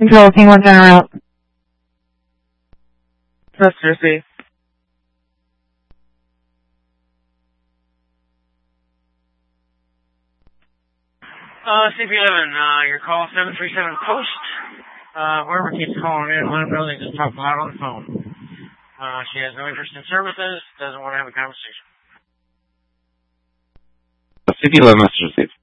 Control Team 1 center out. Trust receive. CP11, your call 737 post. Whoever keeps calling in, let them know they just talk loud on the phone. She has no interest in services, doesn't want to have a conversation. CP11 message received.